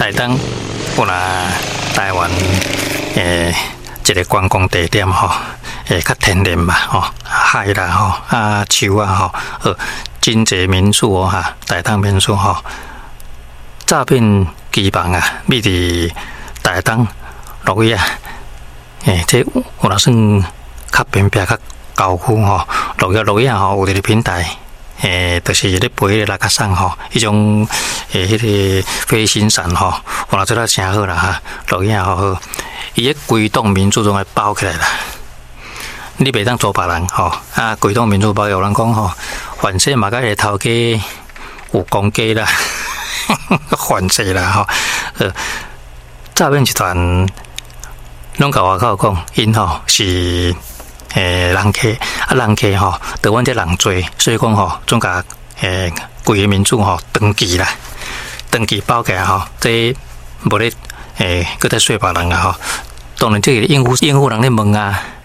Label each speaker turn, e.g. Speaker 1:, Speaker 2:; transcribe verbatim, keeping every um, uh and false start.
Speaker 1: 台东有啦，台湾诶一个观光地点吼，诶较天然嘛吼，海啦吼啊树啊吼，呃真侪民宿哦哈，台东民宿吼，诈骗期望啊，秘伫台东落雨啊，诶这有啦算较偏僻较郊区吼，落雨落雨吼有一个平台。诶，就是咧飞咧拉卡山吼，迄种诶，迄个飞行伞吼，我若做得诚好啦哈，落影好好，伊迄规栋民宿拢会包起来啦。你袂当做别人吼，啊，规栋民宿包有人讲吼，反正嘛，甲个头家有公家啦，反正啦吼，呃，诈骗集团拢甲我口讲，因吼是。诶，人客啊，人客吼，台湾这人多，所以讲吼，总甲诶，规个民宿吼登记啦，登记包起来吼，这无咧诶，搁再说别人啊吼。当然，这个应付应付人咧问啊，